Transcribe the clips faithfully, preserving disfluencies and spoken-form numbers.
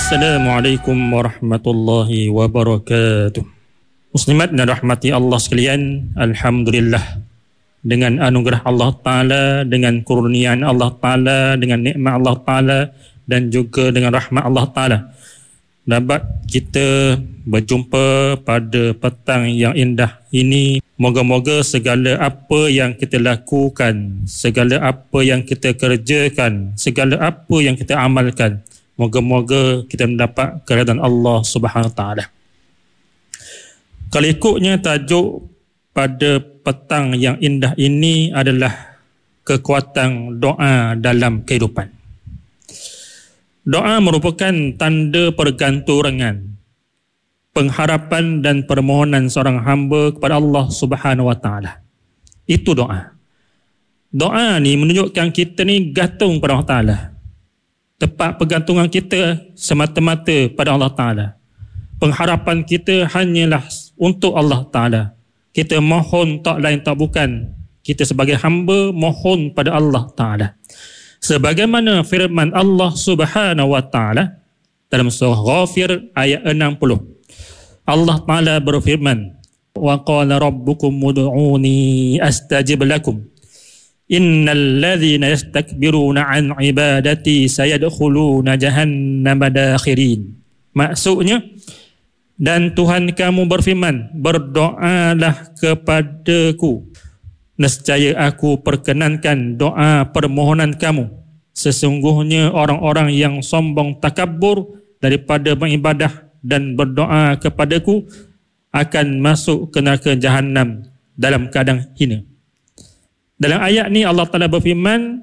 Assalamualaikum warahmatullahi wabarakatuh. Muslimat dan rahmati Allah sekalian, alhamdulillah, dengan anugerah Allah Ta'ala, dengan kurniaan Allah Ta'ala, dengan nikmat Allah Ta'ala dan juga dengan rahmat Allah Ta'ala, dapat kita berjumpa pada petang yang indah ini. Moga-moga segala apa yang kita lakukan, segala apa yang kita kerjakan, segala apa yang kita amalkan, moga-moga kita mendapat keridaan Allah Subhanahu Wa Taala. Kalau ikutnya tajuk pada petang yang indah ini adalah kekuatan doa dalam kehidupan. Doa merupakan tanda pergantungan, pengharapan dan permohonan seorang hamba kepada Allah Subhanahu Wa Taala. Itu doa. Doa ni menunjukkan kita ni gantung pada Allah Taala. Tempat pergantungan kita semata-mata pada Allah Ta'ala. Pengharapan kita hanyalah untuk Allah Ta'ala. Kita mohon tak lain tak bukan. Kita sebagai hamba mohon pada Allah Ta'ala. Sebagaimana firman Allah Subhanahu Wa Ta'ala dalam surah Ghafir ayat enam puluh. Allah Ta'ala berfirman, wa qala rabbukum ud'uni astajib lakum. Innal ladzina yastakbiruna an ibadati sayadkhuluna jahannama dakhirin. Maksudnya, dan Tuhan kamu berfirman, berdoalah kepadaku, nescaya aku perkenankan doa permohonan kamu. Sesungguhnya orang-orang yang sombong takabur daripada beribadah dan berdoa kepadaku akan masuk ke neraka jahannam dalam keadaan hina. Dalam ayat ni Allah Ta'ala berfirman,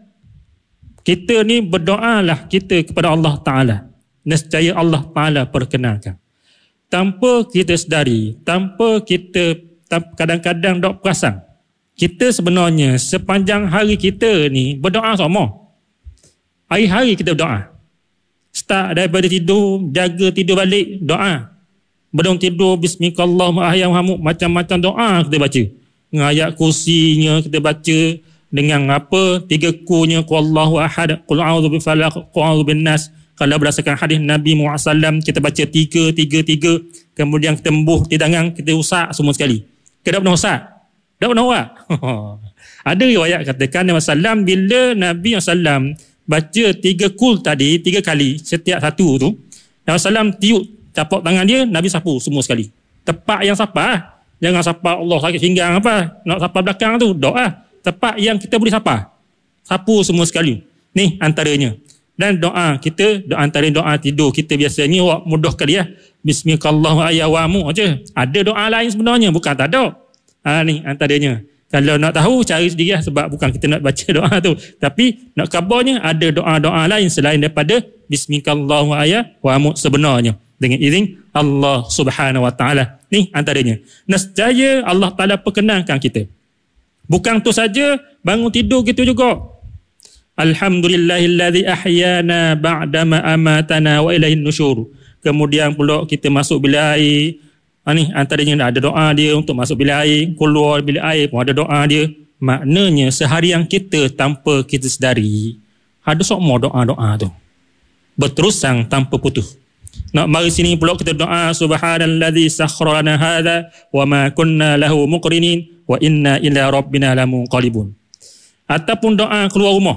kita ni berdoalah kita kepada Allah Ta'ala, nescaya Allah Ta'ala perkenankan. Tanpa kita sedari, tanpa kita kadang-kadang dok perasan, kita sebenarnya sepanjang hari kita ni berdoa sama. Hari-hari kita berdoa. Start daripada tidur, jaga tidur balik, doa. Bangun tidur, bismillahirrahmanirrahim, macam-macam doa kita baca. Dengan ayat kursinya kita baca, dengan apa, tiga kunya, Qullahu ahad, Qul a'udhu bifalaq, Qul a'udhu binnas. Kalau berdasarkan hadis Nabi Muhammad sallallahu alaihi wasallam, kita baca tiga, tiga, tiga, kemudian kita embuh tidangan, kita usak semua sekali. Kita tak pernah usak? Tak pernah usak? Ada riwayat katakan Nabi sallallahu alaihi wasallam, bila Nabi sallallahu alaihi wasallam baca tiga kul tadi, tiga kali, setiap satu tu, Nabi sallallahu alaihi wasallam tiup capuk tangan dia, Nabi sapu semua sekali. Tepat yang sapa lah. Jangan sapa Allah sakit pinggang apa. Nak sapa belakang tu, doa. Tepat yang kita boleh sapa. Sapu semua sekali. Ni antaranya. Dan doa kita, doa antara doa tidur kita biasanya, awak mudah kali ya. Bismillahirrahmanirrahim aja. Ada doa lain sebenarnya, bukan tak ada. Ha, ni antaranya. Kalau nak tahu, cari sendiri lah, sebab bukan kita nak baca doa tu. Tapi nak kabarnya ada doa-doa lain selain daripada Bismillahirrahmanirrahim sebenarnya. Dengan izin Allah Subhanahu Wa Taala. Ni antaranya. Nescaya Allah Taala perkenankan kita. Bukan tu saja, bangun tidur gitu juga. Alhamdulillahillazi ahyana ba'dama amatana wa ilaihin nusyur. Kemudian pula kita masuk bilik air. Ha, ni antaranya ada doa dia untuk masuk bilik air, keluar bilik air pun ada doa dia. Maknanya seharian kita tanpa kita sedari, ada semua doa-doa tu berterusan tanpa putus. Nak mari sini pula kita doa, subhanallazi sakhkhara lana hadza wa ma kunna lahu muqrinin wa inna ila rabbina lamunqalibun. Ataupun doa keluar rumah.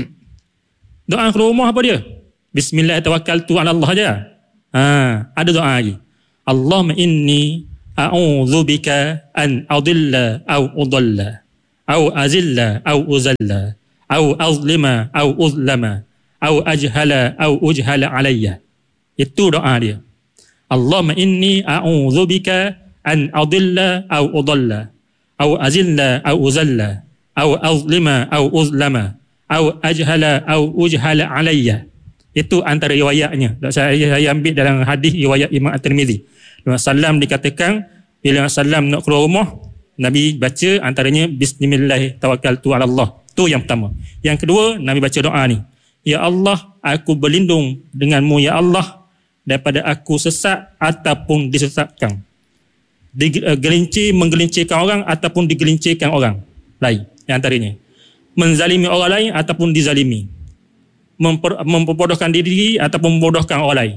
Doa keluar rumah apa dia? Bismillah tawakkaltu ala Allah aja. Ha, ada doa lagi. Allahumma inni a'udzubika an adilla au udalla au azilla au uzalla au azlima au uzlama au ajhala au ujhala alayya. Itu doa dia. Allahumma inni a'udzubika an adilla au udalla au azilla au uzalla au azlima au uzlama au ajhala au ujhala alayya. Itu antara riwayatnya. Saya, saya ambil dalam hadis riwayat Imam At-Tirmizi. Nabi sallam dikatakan, bila Nabi sallam nak keluar rumah, Nabi baca antaranya bismillah tawakkaltu ala Allah. Tu yang pertama. Yang kedua, Nabi baca doa ni. Ya Allah, aku berlindung denganmu ya Allah daripada aku sesat ataupun disesatkan. Digelincir, menggelincirkan orang ataupun digelincirkan orang lain. Yang antaranya. Menzalimi orang lain ataupun dizalimi. Memper, memperbodohkan diri ataupun membodohkan orang lain.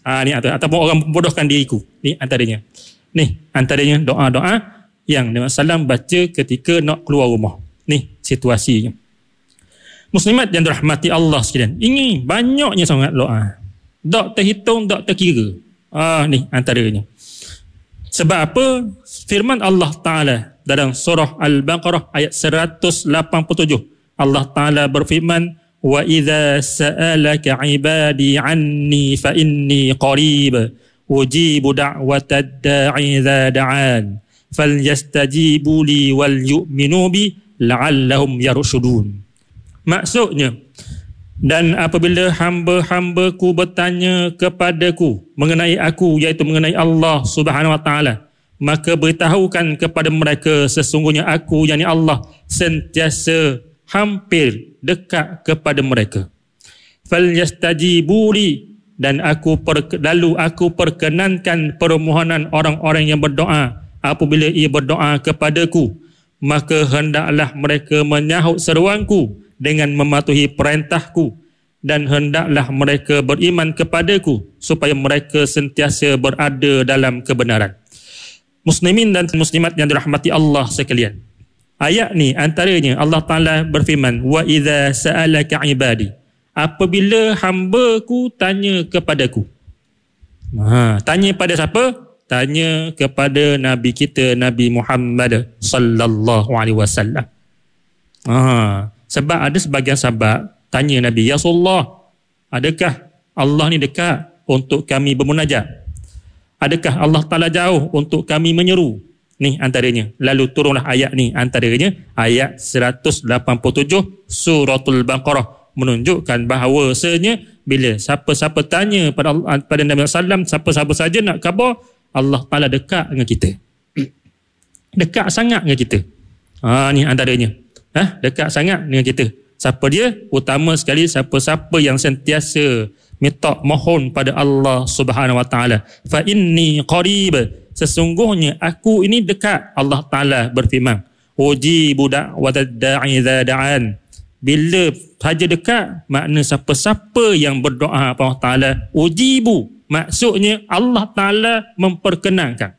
Ha, ni atau, ataupun orang membodohkan diriku. Ni antaranya. Ni antaranya doa-doa yang Nabi sallam baca ketika nak keluar rumah. Ni situasinya. Muslimat yang dirahmati Allah sekalian. Ini banyaknya sangat doa. Tak terhitung, tak terkira. Ah, ni antaranya. Sebab apa? Firman Allah Ta'ala dalam surah Al-Baqarah ayat seratus lapan puluh tujuh. Allah Ta'ala berfirman, wa idza sa'alaka 'ibadi 'anni fa inni qarib ujibu da'watad da'i idza da'an falyastajibu li wal yu'minu bi la'allahum yarshudun. Maksudnya, dan apabila hamba-hambaku bertanya kepadaku mengenai aku, iaitu mengenai Allah Subhanahu wa taala, maka beritahukan kepada mereka sesungguhnya aku, yakni Allah, sentiasa hampir dekat kepada mereka. Falyastajibu li, dan aku per, lalu aku perkenankan permohonan orang-orang yang berdoa. Apabila ia berdoa kepadaku, maka hendaklah mereka menyahut seruanku dengan mematuhi perintahku, dan hendaklah mereka beriman kepadaku supaya mereka sentiasa berada dalam kebenaran. Muslimin dan muslimat yang dirahmati Allah sekalian, ayat ni antaranya Allah Ta'ala berfirman, wa idza sa'alaka ibadi, apabila hamba-Ku tanya kepadaku. Ha, tanya pada siapa? Tanya kepada Nabi kita, Nabi Muhammad sallallahu alaihi wasallam. Ha, sebab ada sebagian sahabat tanya Nabi, ya Rasulullah, adakah Allah ni dekat untuk kami bermunajat? Adakah Allah Ta'ala jauh untuk kami menyeru? Ni antaranya. Lalu turunlah ayat ni antaranya, ayat seratus lapan puluh tujuh suratul Baqarah, menunjukkan bahawasanya bila siapa-siapa tanya pada Allah, pada Nabi sallallahu alaihi wasallam, siapa-siapa saja nak khabar, Allah Ta'ala dekat dengan kita. Dekat sangat dengan kita. Ha, ni antaranya. Ha, dekat sangat dengan kita. Siapa dia? Utama sekali siapa-siapa yang sentiasa minta mohon pada Allah Subhanahu wa taala. Fa inni qarib, sesungguhnya aku ini dekat. Allah Taala berfirman, ujibu da'watad da'i idza da'an. Bila saja dekat, makna siapa-siapa yang berdoa kepada Allah Taala, ujibu, maksudnya Allah Taala memperkenankan.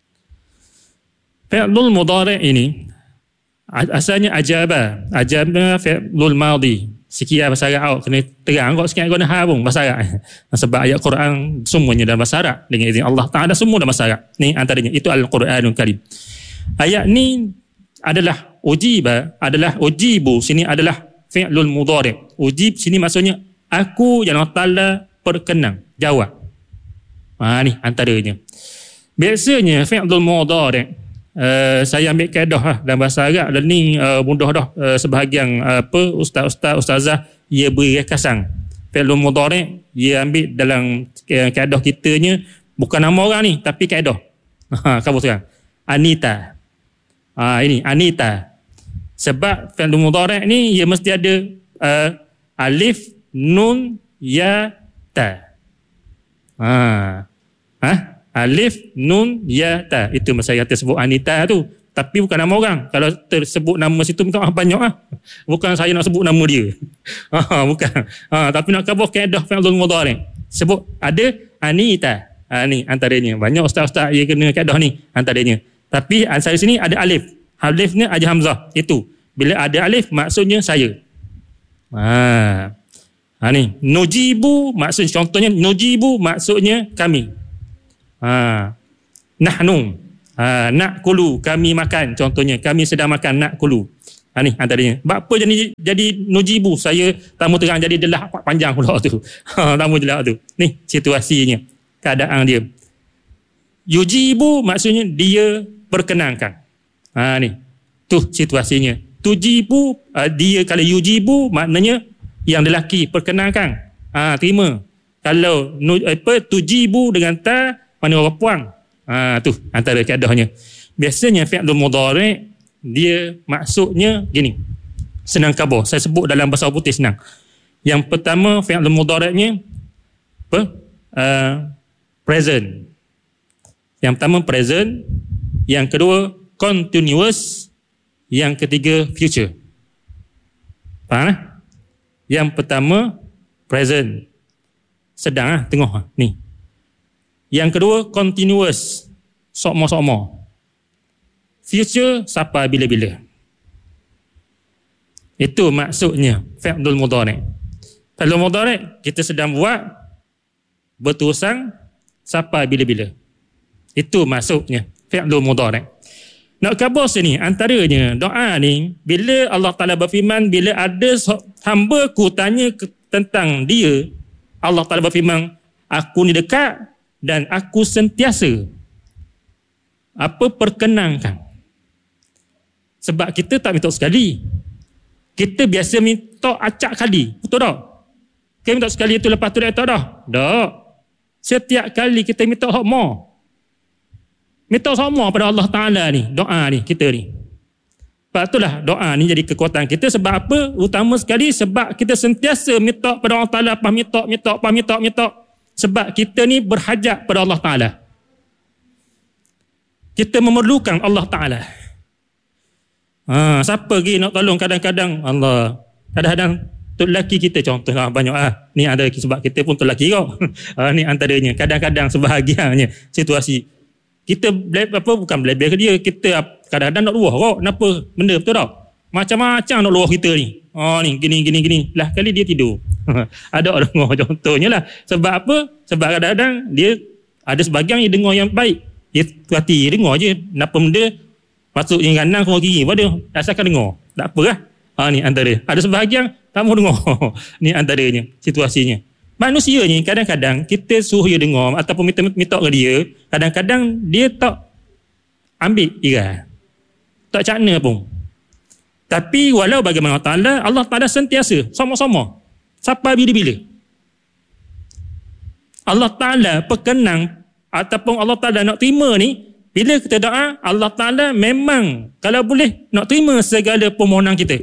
Fi'lul mudhari' ini asalnya ajaba. Ajaba fi'lul madhi. Sikit bahasa Arab awak kena terang kau sikit guna ha pun bahasa Arab. Sebab ayat Quran semuanya dalam bahasa Arab dengan izin Allah Taala, semua dalam bahasa Arab. Ni antaranya itu Al-Quranul Karim. Ayat ni adalah ujiba, adalah ujibu, sini adalah fi'lul mudhari'. Ujib sini maksudnya aku yang Allah Taala perkenan, jawab. Ha ni antaranya. Biasanya fi'lul mudhari' Uh, saya ambil kaedah lah dalam bahasa Arab, dan ni uh, mudah dah uh, sebahagian uh, apa ustaz-ustaz ustazah ia beri rekasan. Fi'lul mudhari' ia ambil dalam kaedah kitanya, bukan nama orang ni tapi kaedah. Ha, kamu sekarang Anita. Ha, ini Anita. Sebab fi'lul mudhari' ni ia mesti ada uh, alif, nun, ya, ta. Ha. Ha? Alif, nun, ya, ta. Itu masa yang tersebut Anita tu. Tapi bukan nama orang. Kalau tersebut nama situ, minta maaf banyak lah. Bukan saya nak sebut nama dia. Ha, bukan. Ha, tapi nak khabar kaedah fi'lul mudhari'. Sebut ada Anita. Ha, ni antaranya. Banyak ustaz-ustaz dia kena kaedah ni antaranya. Tapi saya sini ada alif. Alif ni ada hamzah. Itu. Bila ada alif, maksudnya saya. Ha. Ha ni. Nujibu, maksudnya contohnya nujibu, maksudnya kami. Ha, nahnu, ha, nak kulu, kami makan, contohnya kami sedang makan, nak kulu. Ha ni antaranya. Sebab apa jadi jadi nujibu, saya tamu terang jadi delah panjang pula tu. Ha, tamu delah tu. Ni situasinya, keadaan dia. Yujibu maksudnya dia perkenankan. Ha ni. Tu situasinya. Tujibu, uh, dia kalau yujibu maknanya yang lelaki perkenankan. Ha, terima. Kalau nu, apa tujibu dengan ta, mana orang puang. Ha, tu antara keadaannya. Biasanya fi'lul mudhari' dia maksudnya gini. Senang khabar. Saya sebut dalam bahasa putih senang. Yang pertama fi'lul mudhari'nya apa? Uh, present. Yang pertama present, yang kedua continuous, yang ketiga future. Faham? Eh? Yang pertama present. Sedang ah, tengok ah. Ni. Yang kedua, continuous, sokmo-sokmo. Future, sampai bila-bila. Itu maksudnya fi'lul mudhari'. Fi'lul mudhari' kita sedang buat, berterusan sampai bila-bila. Itu maksudnya fi'lul mudhari'. Nak khabar sini, antaranya doa ni, bila Allah Ta'ala berfirman, bila ada hamba ku tanya ke, tentang dia, Allah Ta'ala berfirman, aku ni dekat dan aku sentiasa apa perkenankan. Sebab kita tak minta sekali. Kita biasa minta acak kali. Betul tak? Kita minta sekali itu lepas tu dah tak dah? Tak. Setiap kali kita minta hak more. Minta sama pada Allah Ta'ala ni. Doa ni, kita ni. Sebab itulah doa ni jadi kekuatan kita. Sebab apa? Utama sekali sebab kita sentiasa minta pada Allah Ta'ala. Pas minta, minta, pas minta, minta. Sebab kita ni berhajat pada Allah Ta'ala. Kita memerlukan Allah Ta'ala. Ha, siapa lagi nak tolong kadang-kadang Allah. Kadang-kadang tu lelaki kita contohlah banyak ah. Ni ada sebab kita pun tu lelaki kau. Ha, ni antaranya. Kadang-kadang sebahagiannya situasi. Kita apa bukan belebih ke dia. Kita kadang-kadang nak luah kau. Kenapa benda betul tak? Macam-macam nak luah kita ni. Oh ni gini gini gini. Lah kali dia tidur. Ada orang dengar contohnya lah. Sebab apa? Sebab kadang-kadang dia ada sebahagian yang dengar yang baik. Dia hati dengar je. Kenapa benda masuk yang kanan keluar kiri pada asalkan dengar. Tak apa lah. Ha, ni antara. Ada sebahagian tak mau dengar. Ni antaranya situasinya. Manusia ni kadang-kadang kita suruh dia dengar ataupun minta-minta ke dia, kadang-kadang dia tak ambil iras. Tak cakna pun. Tapi walau bagaimana Allah Ta'ala, Allah Ta'ala sentiasa sama-sama. Sampai bila-bila. Allah Ta'ala perkenang ataupun Allah Ta'ala nak terima ni, bila kita doa, Allah Ta'ala memang kalau boleh nak terima segala permohonan kita.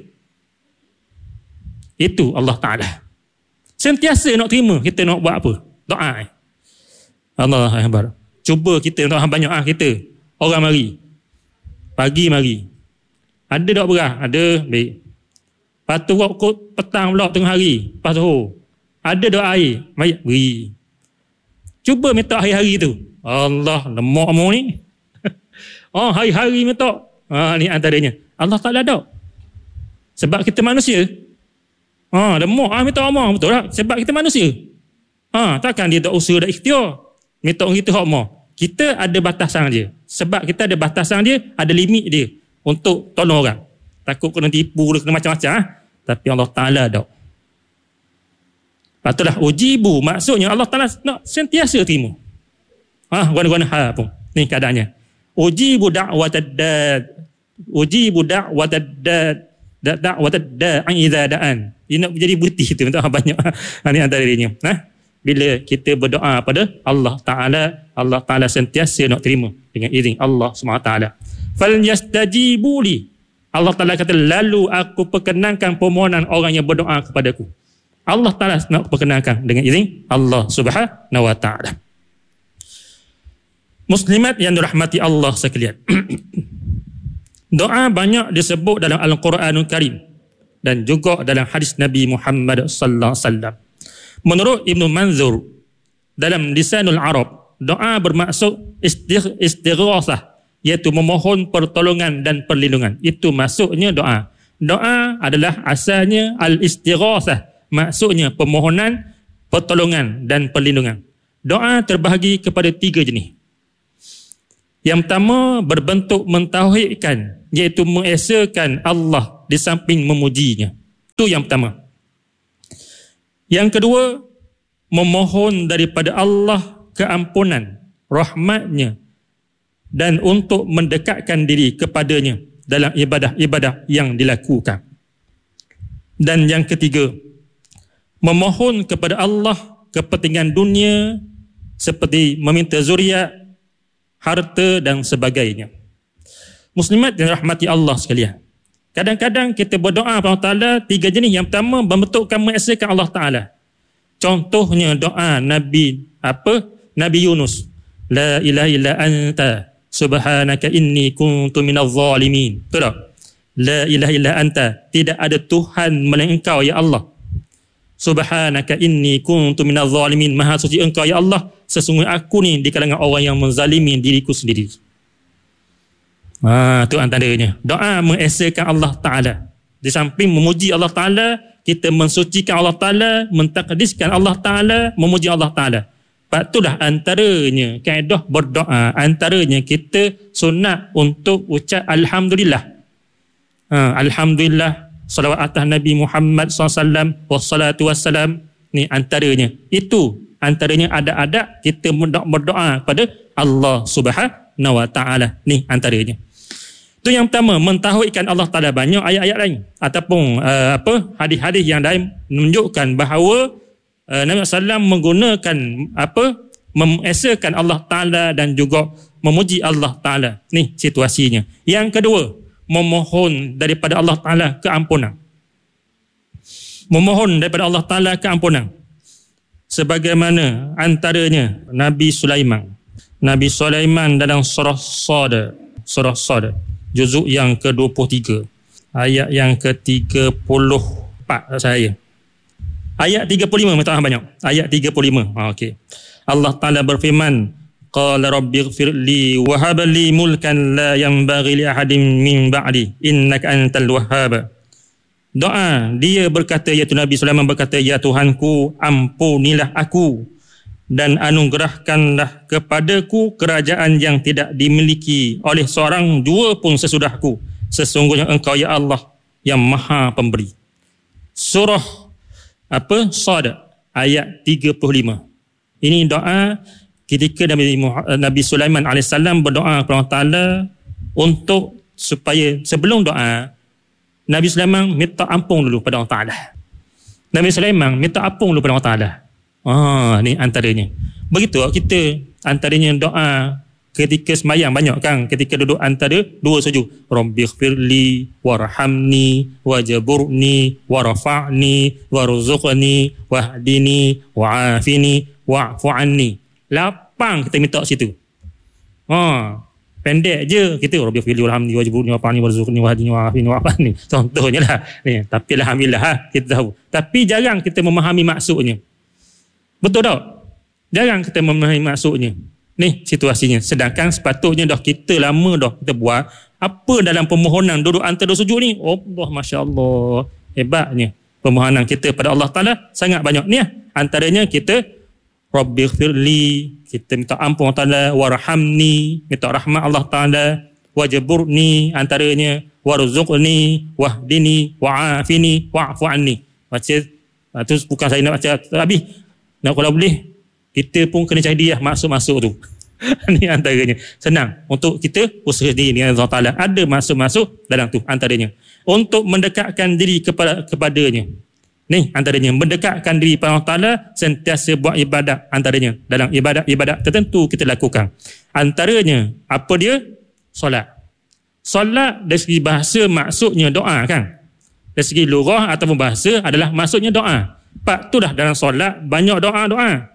Itu Allah Ta'ala. Sentiasa nak terima kita nak buat apa. Doa. Allah Akbar. Cuba kita doa banyak ah kita. Orang mari. Pagi mari. Ada tak beras? Ada. Baik. Lepas tu waktu petang pula tengah hari. Lepas tu. Ada tak air? Baik. Beri. Cuba minta hari-hari tu. Allah. Lemak mu ni. Oh, hari-hari minta. Ha, ni antaranya. Allah Ta'ala tak. Sebab kita manusia. Ha, lemak ah minta amal. Betul tak? Sebab kita manusia. Ha, takkan dia tak usaha dak ikhtiar. Minta orang kita hak amal. Kita ada batasan dia. Sebab kita ada batasan dia, ada limit dia untuk tolong orang. Takut kena tipu, kena macam-macam. Ha? Tapi Allah Ta'ala tak. Patutlah ujibu. Maksudnya Allah Ta'ala nak sentiasa terima. Ha, guna-guna hal pun. Ni keadaannya. Ujibu da'watad dad. Ujibu da'watad dad. Da'watad da'an idza da'an. Dia nak jadi berhenti tu. Minta banyak. Ha, ni antara dirinya. Ha? Bila kita berdoa pada Allah Ta'ala, Allah Ta'ala sentiasa nak terima dengan izin Allah subhanahu wa taala. Fal yastajibu li. Allah Ta'ala kata, lalu aku perkenankan permohonan orang yang berdoa kepadaku. Allah Ta'ala nak perkenankan dengan izin Allah subhanahu wa taala. Muslimat yang dirahmati Allah sekalian. Doa banyak disebut dalam Al-Quranul Karim dan juga dalam hadis Nabi Muhammad sallallahu alaihi wasallam. Menurut Ibn Manzur dalam Lisanul Arab, doa bermaksud istighatsah, iaitu memohon pertolongan dan perlindungan. Itu maksudnya doa. Doa adalah asalnya al-istighatsah, maksudnya permohonan, pertolongan dan perlindungan. Doa terbahagi kepada tiga jenis. Yang pertama berbentuk mentauhidkan, iaitu mengesakan Allah di samping memujinya. Itu yang pertama. Yang kedua, memohon daripada Allah keampunan, rahmatnya dan untuk mendekatkan diri kepadanya dalam ibadah-ibadah yang dilakukan. Dan yang ketiga, memohon kepada Allah kepentingan dunia seperti meminta zuriat, harta dan sebagainya. Muslimat yang rahmati Allah sekalian. Kadang-kadang kita berdoa kepada Allah Ta'ala tiga jenis. Yang pertama membentukkan mengesakan Allah Ta'ala. Contohnya doa Nabi apa? Nabi Yunus. La ilaha illa anta subhanaka inni kuntu minadh zalimin. Betul tak? La ilaha illa anta, tidak ada Tuhan melainkan Engkau ya Allah. Subhanaka inni kuntu minadh zalimin. Maha suci Engkau ya Allah, sesungguhnya aku ni di kalangan orang yang menzalimi diriku sendiri. Ha, tu antaranya. Doa mengesakan Allah Ta'ala. Di samping memuji Allah Ta'ala, kita mensucikan Allah Ta'ala, mentakdiskan Allah Ta'ala, memuji Allah Ta'ala. Sebab itulah antaranya kaedah berdoa, antaranya kita sunat untuk ucap Alhamdulillah. Ha, Alhamdulillah, salawat atas Nabi Muhammad sallallahu alaihi wasallam, wassalatu wassalam. Ni antaranya. Itu antaranya adab-adab kita berdoa kepada Allah Subhanahu wa Ta'ala. Ni antaranya. Itu yang pertama, mentauhidkan Allah Ta'ala. Banyak ayat-ayat lain ataupun uh, apa hadis-hadis yang lain menunjukkan bahawa uh, Nabi sallallahu alaihi wasallam menggunakan apa mengesakan Allah Ta'ala dan juga memuji Allah Ta'ala. Ni situasinya. Yang kedua, memohon daripada Allah Ta'ala keampunan. Memohon daripada Allah Ta'ala keampunan. Sebagaimana antaranya Nabi Sulaiman. Nabi Sulaiman dalam surah Sad, surah Sad, juzuk yang ke dua puluh tiga, ayat yang ke tiga puluh empat saya. Ayat tiga puluh lima, minta maaf banyak. Ayat tiga puluh lima. Ha, okey. Allah Ta'ala berfirman, qala rabbighfir li wa hab li mulkan la yanbaghi li ahadin min ba'di innaka antal wahhab. Doa dia berkata, iaitu Nabi Sulaiman berkata, ya Tuhanku, ampunilah aku dan anugerahkanlah kepadaku kerajaan yang tidak dimiliki oleh seorang dua pun sesudahku. Sesungguhnya Engkau ya Allah yang Maha Pemberi. Surah apa? Sad ayat tiga puluh lima. Ini doa ketika Nabi Nabi Sulaiman alaihissalam berdoa kepada Allah Taala untuk supaya sebelum doa Nabi Sulaiman minta ampun dulu pada Allah Taala. Nabi Sulaiman minta ampun dulu pada Allah Taala. Ah, ni antaranya. Begitu kita antaranya doa ketika semayang banyak kan, ketika duduk antara dua sujud. Rabbighfirli warhamni wajburni warfa'ni warzuqni wahdini wa'afini wa'fu anni. Lapang kita minta situ. Ha, pendek je kita rabbighfirli warhamni wajburni warfa'ni warzuqni wahdini wa'afini wa'fu anni. Contohnya lah ni, tapi alhamdulillah ha, kita tahu. Tapi jarang kita memahami maksudnya. Betul tak? Jarang kita memahami maksudnya. Ni situasinya. Sedangkan sepatutnya dah kita lama dah kita buat apa dalam permohonan duduk antara sujud ni. Allah, Masya Allah. Hebatnya. Permohonan kita pada Allah Ta'ala sangat banyak. Ni lah. Antaranya kita Rabbighfirli, kita minta ampun Allah Ta'ala, warhamni, minta rahmat Allah Ta'ala, wajburni, antaranya warzuqni, wahdini, wa'afini, wa'fu anni. Baca, tu bukan saya nak baca habis. Nak kalau boleh, kita pun kena cari dia masuk-masuk tu. Ini antaranya. Senang. Untuk kita usaha diri dengan Allah Ta'ala. Ada masuk-masuk dalam tu antaranya. Untuk mendekatkan diri kepada kepadanya. Ni antaranya. Mendekatkan diri kepada Allah Ta'ala, sentiasa buat ibadat antaranya. Dalam ibadat-ibadat tertentu kita lakukan. Antaranya, apa dia? Solat. Solat dari segi bahasa maksudnya doa kan? Dari segi lugah ataupun bahasa adalah maksudnya doa. Pak tu dah dalam solat banyak doa-doa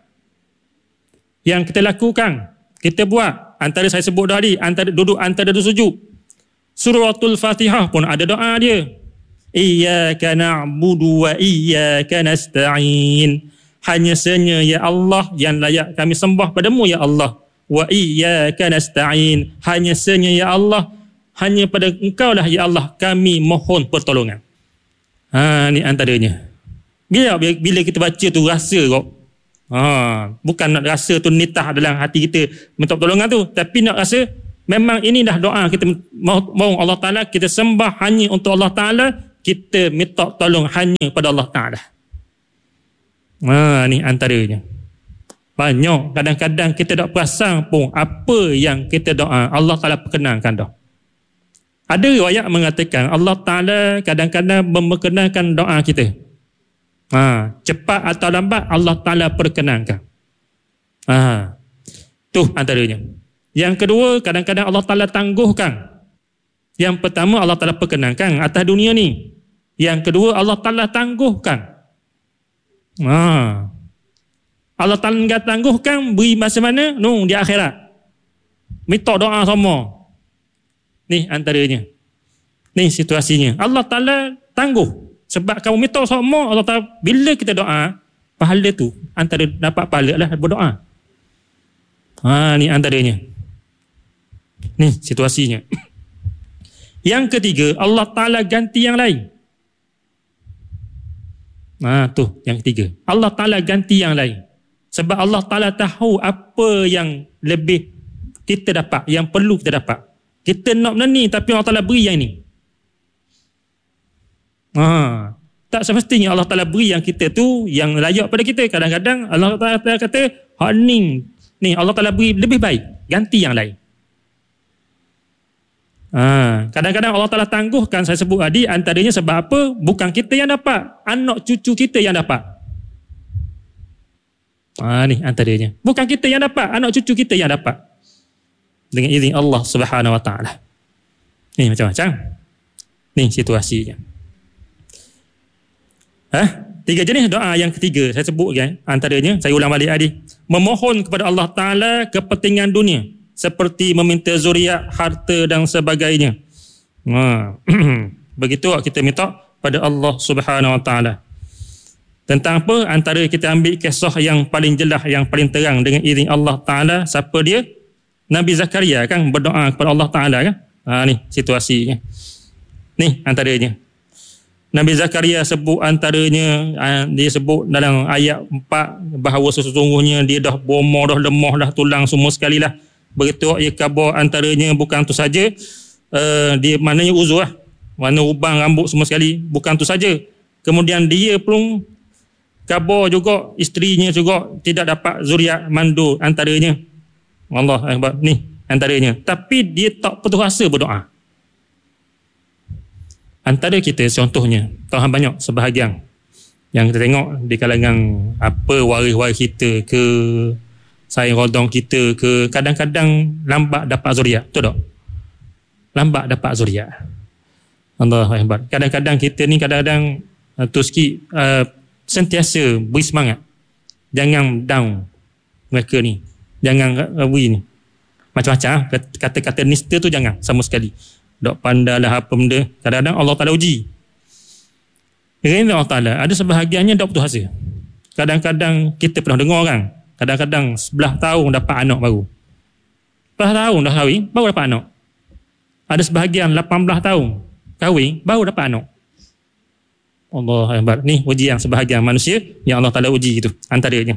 yang kita lakukan, kita buat. Antara saya sebut tadi, antara duduk antara dua sujud. Suratul Fatihah pun ada doa dia. Iyyaka na'budu wa iyyaka nasta'in. Hanya sanya ya Allah yang layak kami sembah padamu ya Allah. Wa iyyaka nasta'in. Hanya sanya ya Allah, hanya pada Engkau lah ya Allah kami mohon pertolongan. Ha, ni antaranya. Bila, bila kita baca tu rasa kok. Ha, bukan nak rasa tu nitah dalam hati kita minta pertolongan tu, tapi nak rasa memang ini dah doa kita mohon Allah Ta'ala, kita sembah hanya untuk Allah Ta'ala, kita minta tolong hanya pada Allah Ta'ala. Ha, ni antaranya. Banyak kadang-kadang kita tak perasan pun apa yang kita doa Allah Ta'ala perkenankan dah. Ada riwayat mengatakan Allah Ta'ala kadang-kadang memperkenankan doa kita. Ha, cepat atau lambat Allah Ta'ala perkenankan. Ha, tu antaranya. Yang kedua, kadang-kadang Allah Ta'ala tangguhkan. Yang pertama Allah Ta'ala perkenankan atas dunia ni. Yang kedua Allah Ta'ala tangguhkan. Ha, Allah Ta'ala tangguhkan beri masa mana? No, di akhirat. Minta doa semua. Ni antaranya. Ni situasinya. Allah Ta'ala tangguh. Sebab kamu minta semua Allah Ta'ala, bila kita doa, pahala tu antara dapat pahala adalah berdoa. Ha, ni antaranya. Ni situasinya. Yang ketiga, Allah Ta'ala ganti yang lain. Ha, tu yang ketiga. Allah Ta'ala ganti yang lain. Sebab Allah Ta'ala tahu apa yang lebih kita dapat, yang perlu kita dapat. Kita nak benda ni, tapi Allah Ta'ala beri yang ni. Ha, tak semestinya Allah Ta'ala beri yang kita tu yang layak pada kita. Kadang-kadang Allah Ta'ala kata, hak ni, ni Allah Ta'ala beri lebih baik, ganti yang lain. Ha, kadang-kadang Allah Ta'ala tangguhkan, saya sebut tadi, antaranya sebab apa? Bukan kita yang dapat, anak cucu kita yang dapat. Ha, ni antaranya. Bukan kita yang dapat, anak cucu kita yang dapat. Dengan izin Allah Subhanahu Wa Ta'ala. Ni macam-macam. Ni situasinya. Ha? Tiga jenis doa yang ketiga, saya sebut kan, antaranya, saya ulang balik tadi. Memohon kepada Allah Ta'ala kepentingan dunia. Seperti meminta zuriat, harta dan sebagainya. Ha. Begitu kita minta pada Allah Subhanahu Wa Ta'ala. Tentang apa? Antara kita ambil kisah yang paling jelas, yang paling terang dengan izin Allah Ta'ala. Siapa dia? Nabi Zakaria kan berdoa kepada Allah Ta'ala kan. Ha, ni situasinya. Ni antaranya. Nabi Zakaria sebut antaranya, dia sebut dalam ayat empat bahawa sesungguhnya dia dah bomor, dah lemah, dah tulang semua sekali lah. Begitu ia khabar antaranya bukan tu saja, uh, dia maknanya uzur lah, mana ubang rambut semua sekali, bukan tu saja. Kemudian dia pun khabar juga isterinya juga tidak dapat zuriat mandu antaranya. Allah Akbar, ni antaranya. Tapi dia tak putus asa berdoa. Antara kita contohnya, tahu banyak sebahagian yang kita tengok di kalangan apa waris-waris kita ke, saing rodong kita ke, kadang-kadang lambat dapat zuriat, betul tak? Lambat dapat zuriat. Allah Akbar. Kadang-kadang kita ni kadang-kadang uh, tu sikit uh, sentiasa beri semangat. Jangan down mereka ni. Jangan uh, beri ni. Macam-macam kata-kata nista tu jangan sama sekali. Dok pandailah apa benda. Kadang-kadang Allah Ta'ala uji. Dengan Allah Ta'ala ada sebahagiannya dok putus asa. Kadang-kadang kita pernah dengar orang, kadang-kadang sebelah tahun dapat anak baru. Sebelah tahun dah kahwin, baru dapat anak. Ada sebahagian lapan belas tahun kahwin, baru dapat anak. Allah Akbar. Ni ujian sebahagian manusia yang Allah Ta'ala uji itu antaranya.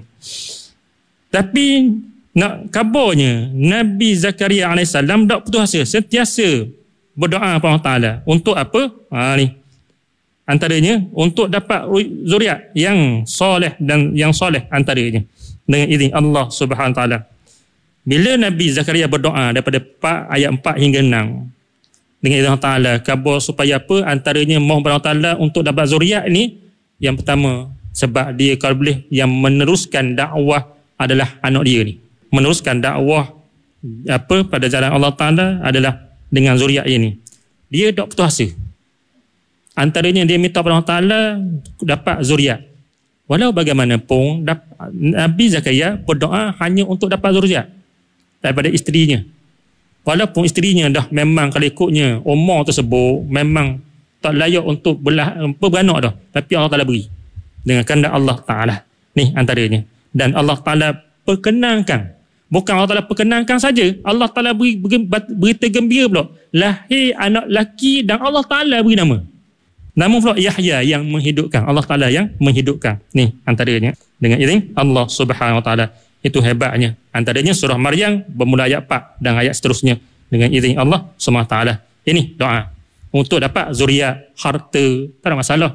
Tapi nak kabarnya Nabi Zakaria alaihissalam tak putus asa, sentiasa berdoa kepada Allah Ta'ala. Untuk apa? Ha, ni antaranya untuk dapat zuriat yang soleh dan yang soleh antaranya. Dengan izin Allah Subhanahu Wa Ta'ala. Bila Nabi Zakaria berdoa daripada empat, ayat empat hingga enam, dengan izin Allah Ta'ala, khabar supaya apa? Antaranya mohon kepada Allah Ta'ala untuk dapat zuriat ni, yang pertama sebab dia kalau boleh yang meneruskan dakwah adalah anak dia ni. Meneruskan dakwah apa pada jalan Allah Ta'ala adalah dengan zuriat ini. Dia tak putus asa. Antaranya dia minta kepada Allah Ta'ala dapat zuriat. Walau bagaimanapun Nabi Zakaria berdoa hanya untuk dapat zuriat daripada isterinya. Walaupun isterinya dah memang kalau ikutnya umur tersebut memang tak layak untuk belah, beranak dah, tapi Allah Ta'ala beri dengan kehendak Allah Ta'ala. Ni antaranya. Dan Allah Ta'ala perkenankan, bukan Allah Ta'ala perkenankan saja, Allah Ta'ala beri berita gembira pula, lahir anak lelaki dan Allah Ta'ala beri nama. Nama pula Yahya yang menghidupkan, Allah Ta'ala yang menghidupkan. Ni antaranya dengan izin Allah Subhanahu Wa Ta'ala. Itu hebatnya. Antaranya surah Maryam bermula ayat empat dan ayat seterusnya dengan izin Allah Subhanahu Wa Ta'ala. Ini doa untuk dapat zuriat, harta, tak ada masalah.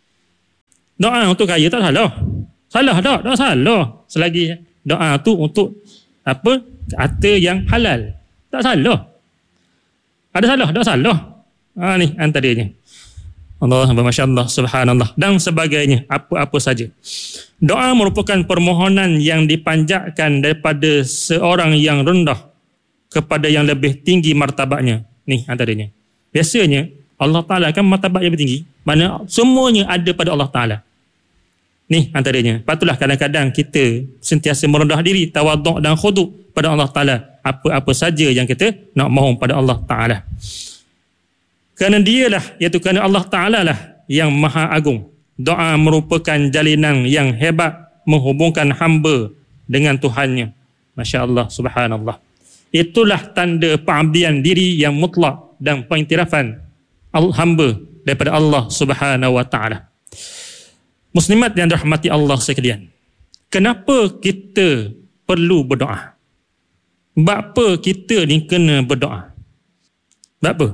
Doa untuk kaya tak salah. Salah tak? Tak salah. Selagi doa tu untuk apa? Harta yang halal. Tak salah. Ada salah? Tak salah. Ha, ni antaranya. Allah, Masya Allah, Subhanallah dan sebagainya, apa-apa saja. Doa merupakan permohonan yang dipanjatkan daripada seorang yang rendah kepada yang lebih tinggi martabatnya. Ni antaranya. Biasanya Allah Ta'ala kan martabat yang lebih tinggi, mana semuanya ada pada Allah Ta'ala. Ni antaranya. Patutlah kadang-kadang kita sentiasa merendah diri, tawaduk dan khuduk pada Allah Ta'ala. Apa-apa saja yang kita nak mohon pada Allah Ta'ala. Kerana dialah, iaitu kerana Allah Ta'ala lah yang maha agung. Doa merupakan jalinan yang hebat menghubungkan hamba dengan Tuhannya. Masya Allah, subhanallah. Itulah tanda pengabdian diri yang mutlak dan pengiktirafan hamba daripada Allah Subhanahu wa taala. Muslimat yang dirahmati Allah sekalian, kenapa kita perlu berdoa? Sebab apa kita ni kena berdoa? Sebab apa?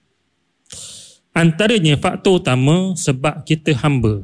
Antaranya faktor utama sebab kita hamba.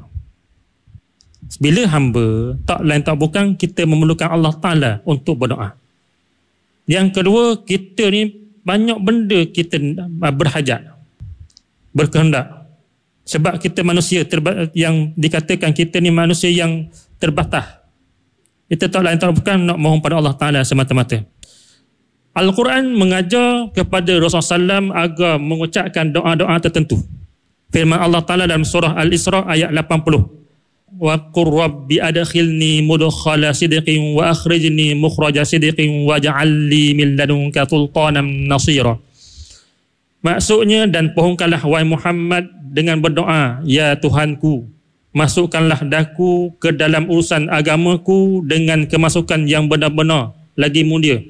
Bila hamba, tak lain tak bukan kita memerlukan Allah Ta'ala untuk berdoa. Yang kedua, kita ni banyak benda kita berhajat, berkehendak. Sebab kita manusia terba- yang dikatakan kita ni manusia yang terbatas. Kita tak lain tak bukan nak mohon pada Allah Ta'ala semata-mata. Al-Quran mengajar kepada Rasulullah sallallahu alaihi wasallam agar mengucapkan doa-doa tertentu. Firman Allah Ta'ala dalam surah Al-Isra ayat lapan puluh. Wa qur rabbi adkhilni mudkhala sidqin wa akhrijni mukhraja sidqin waj'al li min ladunka sultanan nasira. Maksudnya, dan pohonkanlah wahai Muhammad dengan berdoa, ya Tuhanku, masukkanlah daku ke dalam urusan agamaku dengan kemasukan yang benar-benar lagi mulia,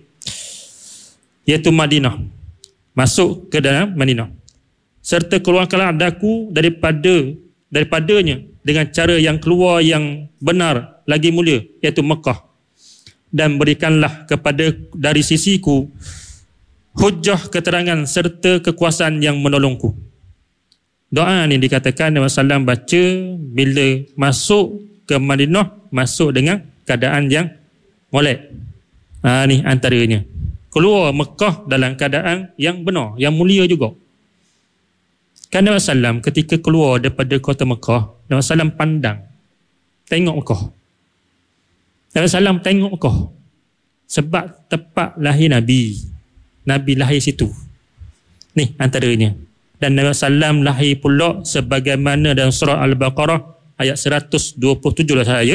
iaitu Madinah. Masuk ke dalam Madinah. Serta keluarkanlah daku daripada daripadanya dengan cara yang keluar yang benar lagi mulia, iaitu Mekah. Dan berikanlah kepada dari sisiku hujjah keterangan serta kekuasaan yang menolongku. Doa ni dikatakan Nabi sallallahu alaihi wasallam baca bila masuk ke Madinah, masuk dengan keadaan yang molek. Ha, ni antaranya. Keluar Mekah dalam keadaan yang benar, yang mulia juga. Kan Nabi sallallahu alaihi wasallam ketika keluar daripada kota Mekah, Nabi sallallahu alaihi wasallam pandang, tengok Mekah. Nabi sallallahu alaihi wasallam tengok Mekah sebab tempat lahir Nabi. Nabi lahir situ. Ni antaranya. Dan Nabi sallallahu alaihi wasallam lahir pula sebagaimana dalam surah Al-Baqarah ayat seratus dua puluh tujuh lah saya.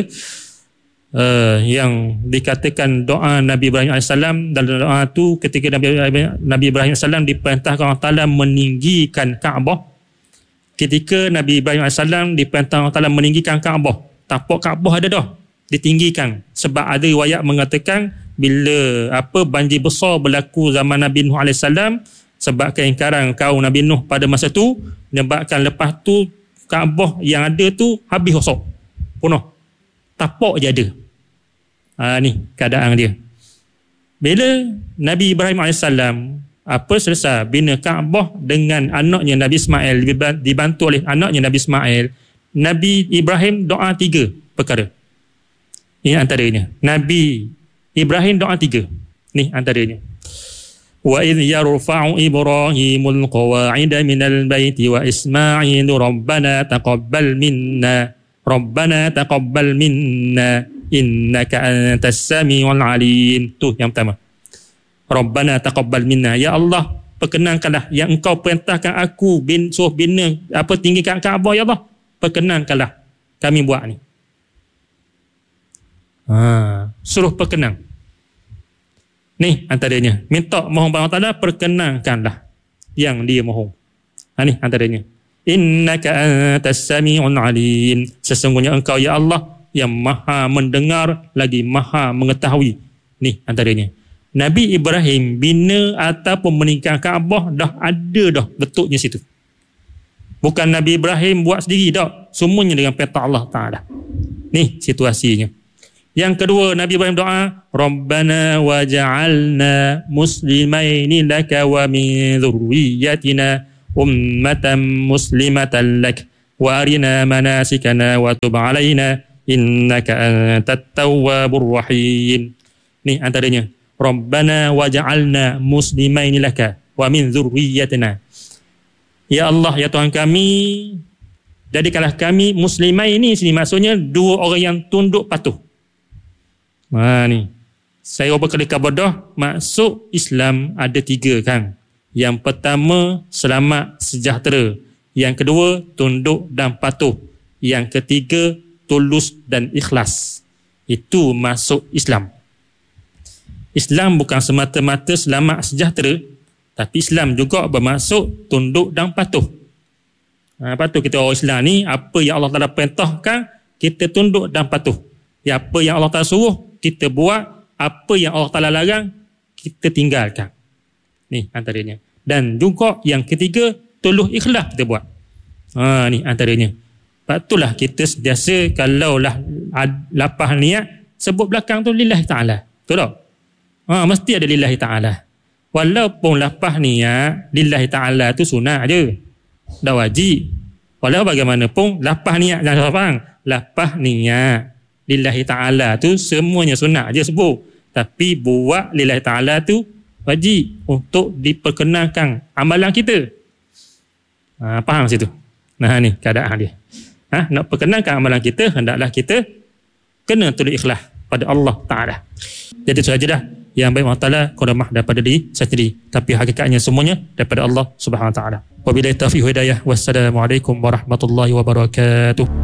Uh, yang dikatakan doa Nabi Ibrahim alaihissalam. Dalam doa tu ketika Nabi, Nabi Ibrahim alaihissalam diperintahkan Allah Ta'ala meninggikan Kaabah. Ketika Nabi Ibrahim alaihissalam diperintahkan Allah Ta'ala meninggikan Kaabah, tapak Kaabah ada dah ditinggikan. Sebab ada riwayat mengatakan bila apa banjir besar berlaku zaman Nabi Nuh alaihissalam, sebab keingkaran kaum Nabi Nuh pada masa tu, menyebabkan lepas tu Kaabah yang ada tu habis rosak, punah, tapak je ada. Ha, ni keadaan dia. Bila Nabi Ibrahim alaihissalam apa selesai bina Kaabah dengan anaknya Nabi Ismail, dibantu oleh anaknya Nabi Ismail, Nabi Ibrahim doa tiga perkara. Ini antaranya. Nabi Ibrahim doa tiga. Ni antaranya. Wa idh yarfa'u Ibrahimul qawa'ida minal baiti wa Ismailu rabbana taqabbal minna rabbana taqabbal minna innaka antas samiul alim. Tu yang pertama. Rabbana taqabbal minna, ya Allah perkenankanlah yang engkau perintahkan aku bin suruh bina apa tinggikan Kaabah, ya Allah perkenankanlah kami buat ni. Ha, suruh perkenan. Ni antaranya. Minta mohon pada Allah Ta'ala perkenankanlah yang dia mohon. Ha, ni antaranya. Innaka antas samiul alim. Sesungguhnya engkau ya Allah yang maha mendengar lagi maha mengetahui. Ni antaranya. Nabi Ibrahim bina ataupun meninggikan Kaabah dah ada dah bentuknya situ. Bukan Nabi Ibrahim buat sendiri dah. Semuanya dengan perintah Allah Ta'ala. Ni situasinya. Yang kedua, Nabi Ibrahim doa, Rabbana waj'alna muslimaini laka wa min dhurriyyatina ummatan muslimatan lak wa arina manasikana wa tub alaina innaka antat tawwabur rahim. Ni antaranya. Rabbana waj'alna muslimaini laka wa min dhurriyyatina. Ya Allah, ya Tuhan kami, jadikanlah kami muslimaini sini maksudnya dua orang yang tunduk patuh. Ha, ni. Saya berkali kabadah, maksud Islam ada tiga kan. Yang pertama, selamat sejahtera. Yang kedua, tunduk dan patuh. Yang ketiga, tulus dan ikhlas. Itu maksud Islam. Islam bukan semata-mata selamat sejahtera, tapi Islam juga bermaksud tunduk dan patuh. Ha, patuh kita orang Islam ni, apa yang Allah Ta'ala perintahkan, kita tunduk dan patuh. Ya, apa yang Allah Ta'ala suruh, kita buat Apa yang Allah Ta'ala larang, kita tinggalkan. Ni antaranya. Dan juga yang ketiga, tuluh ikhlas kita buat. Ha, ni antaranya. Sebab itulah kita sentiasa kalaulah lapah niat, sebut belakang tu lillahi ta'ala. Betul tak? Ha, mesti ada lillahi ta'ala. Walaupun lapah niat lillahi ta'ala tu sunat je. Dah wajib. Walau bagaimanapun lapah niat, jangan salah faham. Lapah niat lillahi ta'ala tu semuanya sunat je sebut. Tapi buat lillahi ta'ala tu wajib untuk diperkenalkan amalan kita. Ha, faham situ? Nah ni keadaan dia. Ha, nak perkenalkan amalan kita, hendaklah kita kena tuluh ikhlas pada Allah Ta'ala. Jadi itu saja dah. Yang baik Allah Ta'ala qadamah daripada diri saya sendiri. Tapi hakikatnya semuanya daripada Allah Subhanahu Wa Ta'ala. Wabillahi taufiq hidayah. Wassalamualaikum warahmatullahi wabarakatuh.